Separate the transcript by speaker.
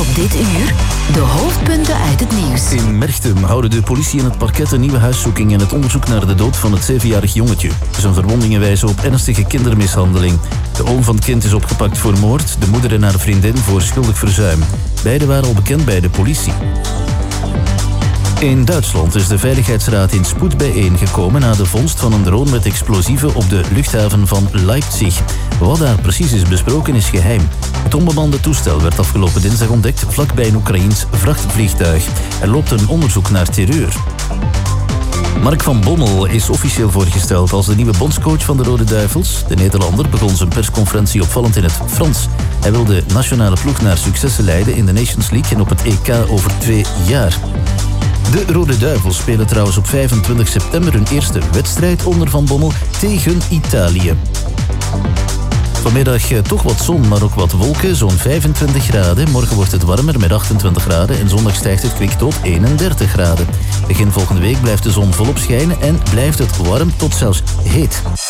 Speaker 1: Op dit uur de hoofdpunten uit het nieuws.
Speaker 2: In Merchtem houden de politie en het parket een nieuwe huiszoeking in het onderzoek naar de dood van het 7-jarig jongetje. Zijn verwondingen wijzen op ernstige kindermishandeling. De oom van het kind is opgepakt voor moord, de moeder en haar vriendin voor schuldig verzuim. Beiden waren al bekend bij de politie. In Duitsland is de Veiligheidsraad in spoed bijeengekomen na de vondst van een drone met explosieven op de luchthaven van Leipzig. Wat daar precies is besproken is geheim. Het onbemande toestel werd afgelopen dinsdag ontdekt vlakbij een Oekraïens vrachtvliegtuig. Er loopt een onderzoek naar terreur. Mark van Bommel is officieel voorgesteld als de nieuwe bondscoach van de Rode Duivels. De Nederlander begon zijn persconferentie opvallend in het Frans. Hij wil de nationale ploeg naar successen leiden in de Nations League en op het EK over 2 jaar. De Rode Duivels spelen trouwens op 25 september hun eerste wedstrijd onder Van Bommel tegen Italië. Vanmiddag toch wat zon, maar ook wat wolken, zo'n 25 graden. Morgen wordt het warmer met 28 graden en zondag stijgt het kwik tot 31 graden. Begin volgende week blijft de zon volop schijnen en blijft het warm tot zelfs heet.